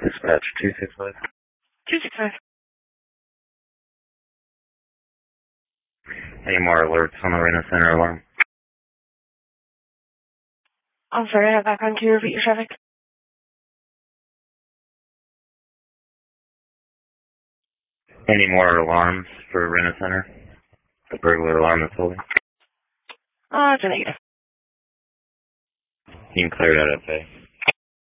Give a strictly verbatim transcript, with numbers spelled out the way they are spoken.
Dispatch two six five. two six five. Any more alerts on the Reno Center alarm? I'm sorry, I have background. Can you repeat your traffic? Any more alarms for Reno Center? The burglar alarm that's holding? Uh, it's a negative. You can clear that up, eh?